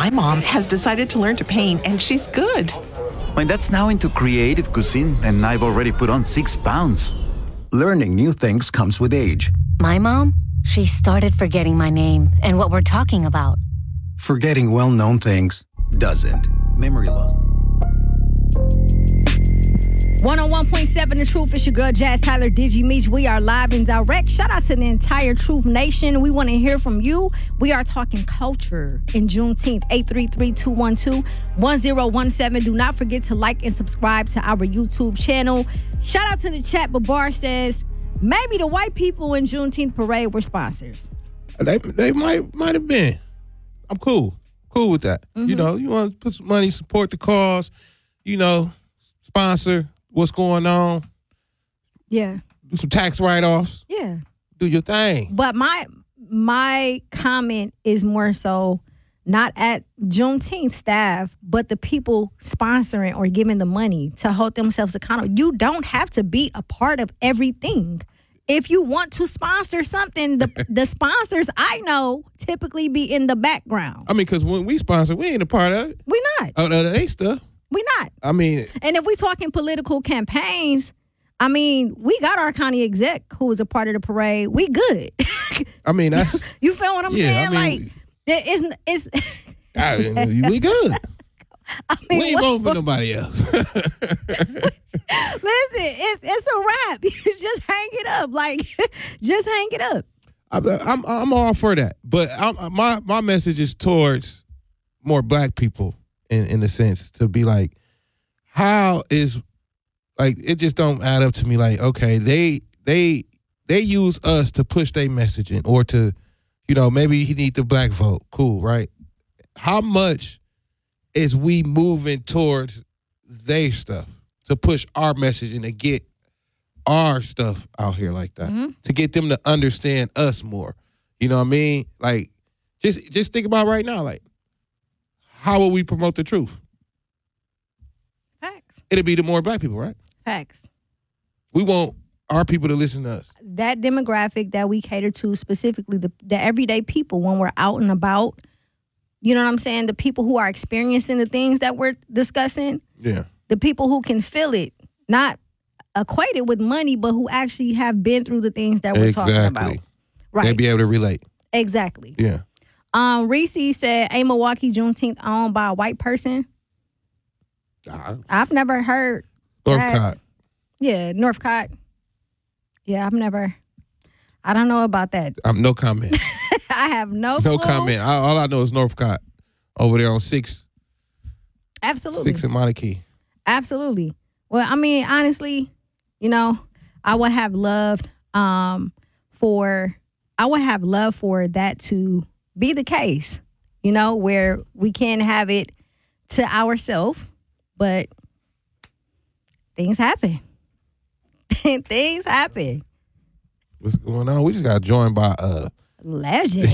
My mom has decided to learn to paint, and she's good. My dad's now into creative cuisine, and I've already put on 6 pounds. Learning new things comes with age. My mom, she started forgetting my name and what we're talking about. Forgetting well-known things doesn't. Memory loss. 101.7 The Truth. It's your girl, Jazz Tyler, Digi Meech. We are live and direct. Shout out to the entire Truth Nation. We want to hear from you. We are talking culture in Juneteenth. 833-212-1017. Do not forget to like and subscribe to our YouTube channel. Shout out to the chat. Babar says, maybe the white people in Juneteenth parade were sponsors. They might have been. I'm cool with that. Mm-hmm. You know, you want to put some money, support the cause, you know, sponsor what's going on. Yeah. Do some tax write-offs. Yeah. Do your thing. But my comment is more so not at Juneteenth staff, but the people sponsoring or giving the money to hold themselves accountable. You don't have to be a part of everything. If you want to sponsor something, the sponsors I know typically be in the background. I mean, because when we sponsor, we ain't a part of it. We not. Oh, no, that ain't stuff. We not. I mean. And if we talking political campaigns, I mean, we got our county exec who was a part of the parade. We good. I mean, that's. You feel what I'm saying? I mean, it's we good. I mean, we ain't voting for nobody else. Listen, it's a wrap. Just hang it up. Just hang it up. I'm all for that. But my message is towards more black people in a sense, to be like, how is, like, it just don't add up to me. Like, okay, they use us to push their messaging, or to, you know, maybe he need the black vote. Cool, right? How much is we moving towards their stuff to push our message and to get our stuff out here like that, to get them to understand us more? You know what I mean? Like, just think about right now, like, how will we promote the truth? Facts. It'll be the more black people, right? Facts. We want our people to listen to us. That demographic that we cater to, specifically the everyday people when we're out and about, you know what I'm saying? The people who are experiencing the things that we're discussing. Yeah. The people who can feel it, not equated with money, but who actually have been through the things that we're talking about. Right. They'll be able to relate. Exactly. Yeah. Reese said, "A Milwaukee Juneteenth owned by a white person." I've never heard Northcott. Yeah, Northcott. Yeah, I don't know about that. No comment. I have no comment. All I know is Northcott over there on 6. Absolutely. 6 in Monarchy. Absolutely. Well, I mean, honestly, you know, I would have loved for that to be the case, you know, where we can have it to ourselves, but things happen. Things happen. What's going on? We just got joined by legend.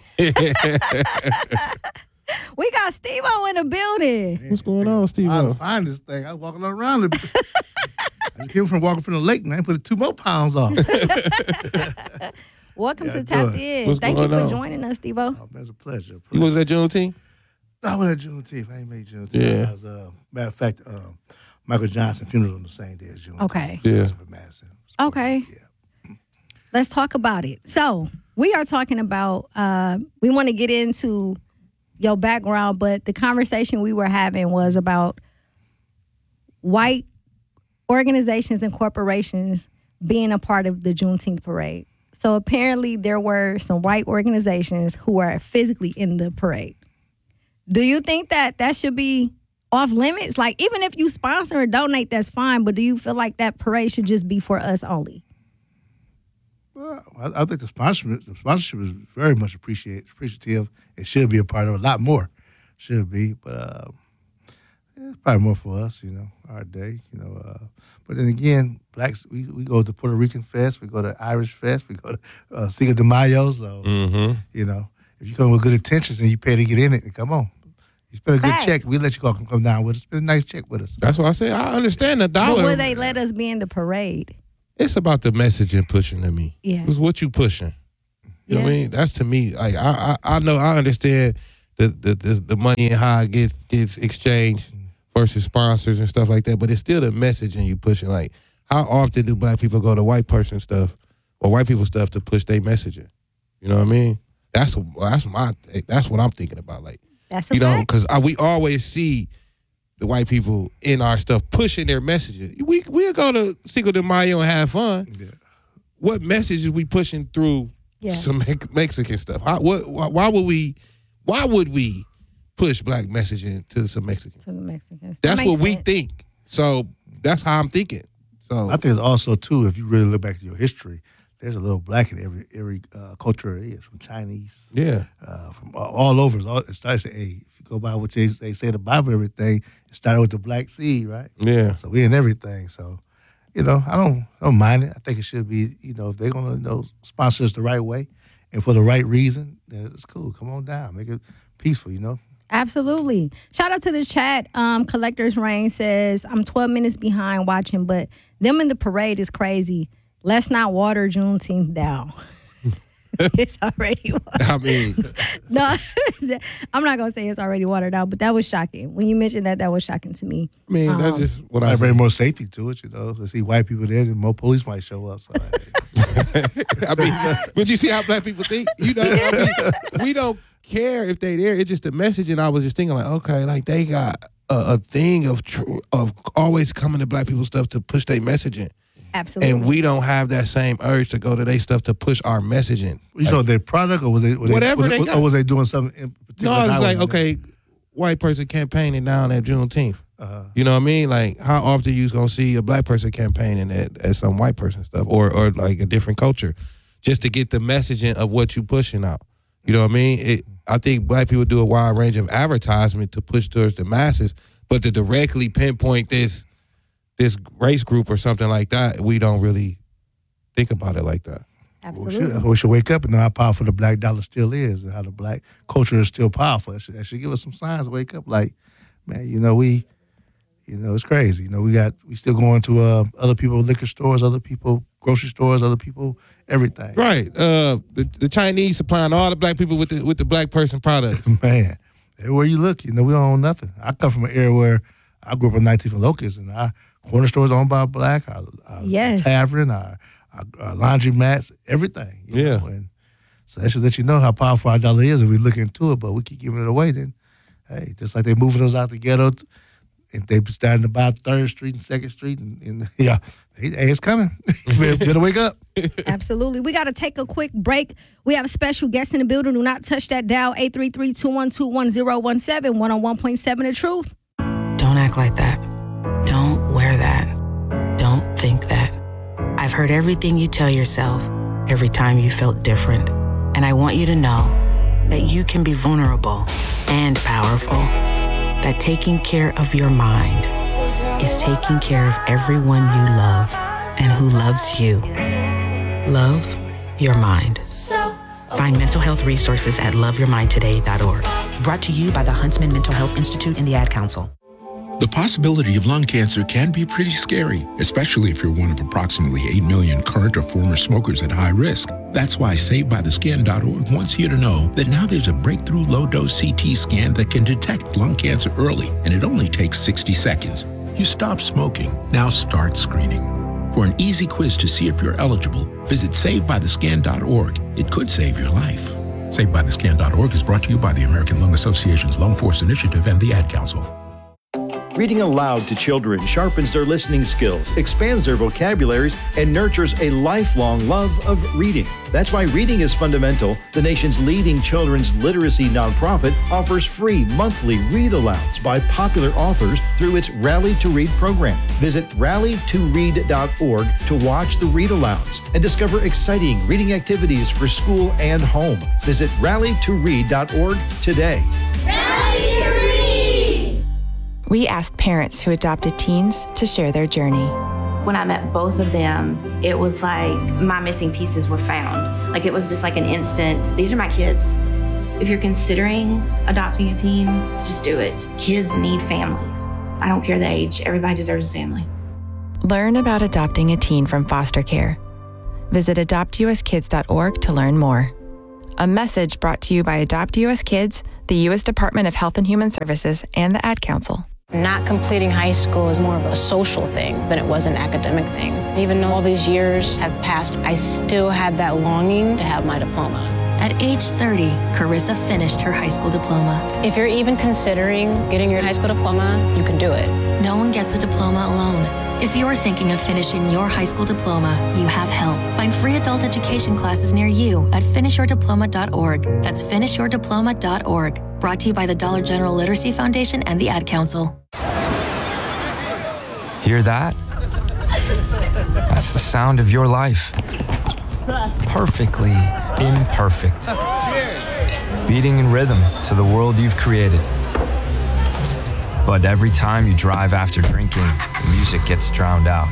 We got Steve-O in the building. What's going on, Steve-O? I find this thing. I was walking around it. I just came from walking from the lake, and I put 2 more pounds off. Welcome to Tapped In. What's Thank you going for on? joining us, Steve-O. Oh, that's a pleasure. You was at Juneteenth? I went at Juneteenth. I ain't made Juneteenth. Yeah. I was, matter of fact, Michael Johnson funeral on the same day as Juneteenth. Okay. Yeah. Madison. Okay. Yeah. Let's talk about it. So we are talking about, we want to get into your background, but the conversation we were having was about white organizations and corporations being a part of the Juneteenth parade. So apparently there were some white organizations who are physically in the parade. Do you think that should be off limits? Like, even if you sponsor or donate, that's fine, but do you feel like that parade should just be for us only? Well, I think the sponsorship is very much appreciative. It should be a part of it. A lot more should be, but it's probably more for us, you know, our day, you know. But then again, blacks, we go to Puerto Rican Fest, we go to Irish Fest, we go to Cinco de Mayo. So, you know, if you come with good intentions and you pay to get in it, then come on. You spend a good check, we let you come down with us. Spend a nice check with us. That's what I say. I understand the dollar. But will they let us be in the parade? It's about the messaging pushing to me. Yeah. It's what you pushing. You know what I mean? That's to me. Like I know, I understand the money and how it gets exchanged versus sponsors and stuff like that. But it's still the messaging you pushing. Like, how often do black people go to white person stuff or white people stuff to push their messaging? You know what I mean? That's what I'm thinking about. Like, That's a fact. because we always see the white people in our stuff pushing their messages. We'll go to Cinco de Mayo and have fun. Yeah. What message is we pushing through some Mexican stuff? Why would we push black messaging to some Mexicans? To the Mexicans. That's what we think. So that's how I'm thinking. So I think it's also too, if you really look back at your history, there's a little black in every culture it is, from Chinese, from all over. It starts to say, if you go by what they say the Bible, everything, it started with the black seed, right? Yeah. So we in everything. So, I don't mind it. I think it should be, if they're gonna sponsor us the right way and for the right reason, then it's cool. Come on down, make it peaceful, Absolutely. Shout out to the chat. Collector's Reign says, I'm 12 minutes behind watching, but them in the parade is crazy. Let's not water Juneteenth down. It's already watered. I mean. No, I'm not going to say it's already watered out, but that was shocking. When you mentioned that was shocking to me. I mean, that's just what I bring more safety to it, To see white people there, then more police might show up. So I mean, but you see how black people think? We don't care if they there. It's just the message, and I was just thinking like, okay, like they got a thing of always coming to black people's stuff to push their messaging. Absolutely. And we don't have that same urge to go to their stuff to push our messaging. Their product, or was they doing something in particular? No, it's like, okay, white person campaigning down at Juneteenth. You know what I mean? Like, how often you gonna see a black person campaigning at some white person stuff or like a different culture, just to get the messaging of what you pushing out. You know what I mean? I think black people do a wide range of advertisement to push towards the masses, but to directly pinpoint this race group or something like that, we don't really think about it like that. Absolutely. We should wake up and know how powerful the black dollar still is and how the black culture is still powerful. That should give us some signs to wake up. Like, man, it's crazy. We still going to other people liquor stores, other people grocery stores, other people everything. Right. The Chinese supplying all the black people with the black person products. Man, everywhere you look, we don't own nothing. I come from an area where I grew up in 19th and Locust, and our corner stores owned by black, our tavern, our laundry mats, everything. You know? And so that should let you know how powerful our dollar is if we look into it, but we keep giving it away then. Hey, just like they moving us out the ghetto, and they starting to buy 3rd Street and 2nd Street, and hey, it's coming. Better wake up. Absolutely. We got to take a quick break. We have a special guest in the building. Do not touch that dial, 833-212-1017, 101.7 The Truth. Don't act like that. Don't wear that. Don't think that. I've heard everything you tell yourself every time you felt different. And I want you to know that you can be vulnerable and powerful. That taking care of your mind is taking care of everyone you love and who loves you. Love your mind. Find mental health resources at loveyourmindtoday.org. Brought to you by the Huntsman Mental Health Institute and the Ad Council. The possibility of lung cancer can be pretty scary, especially if you're one of approximately 8 million current or former smokers at high risk. That's why SaveByTheScan.org wants you to know that now there's a breakthrough low-dose CT scan that can detect lung cancer early, and it only takes 60 seconds. You stop smoking, now start screening. For an easy quiz to see if you're eligible, visit SaveByTheScan.org. It could save your life. SaveByTheScan.org is brought to you by the American Lung Association's Lung Force Initiative and the Ad Council. Reading aloud to children sharpens their listening skills, expands their vocabularies, and nurtures a lifelong love of reading. That's why Reading is Fundamental, the nation's leading children's literacy nonprofit, offers free monthly read-alouds by popular authors through its Rally to Read program. Visit rallytoread.org to watch the read-alouds and discover exciting reading activities for school and home. Visit rallytoread.org today. Rally to Read! We asked parents who adopted teens to share their journey. When I met both of them, it was like my missing pieces were found. Like it was just like an instant, these are my kids. If you're considering adopting a teen, just do it. Kids need families. I don't care the age, everybody deserves a family. Learn about adopting a teen from foster care. Visit adoptuskids.org to learn more. A message brought to you by Adopt US Kids, the U.S. Department of Health and Human Services, and the Ad Council. Not completing high school is more of a social thing than it was an academic thing. Even though all these years have passed, I still had that longing to have my diploma. At age 30, Carissa finished her high school diploma. If you're even considering getting your high school diploma, you can do it. No one gets a diploma alone. If you're thinking of finishing your high school diploma, you have help. Find free adult education classes near you at finishyourdiploma.org. That's finishyourdiploma.org. Brought to you by the Dollar General Literacy Foundation and the Ad Council. Hear that? That's the sound of your life. Perfectly imperfect. Beating in rhythm to the world you've created. But every time you drive after drinking, the music gets drowned out.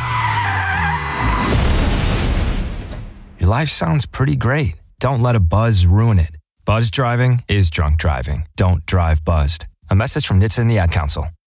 Your life sounds pretty great. Don't let a buzz ruin it. Buzz driving is drunk driving. Don't drive buzzed. A message from NHTSA and the Ad Council.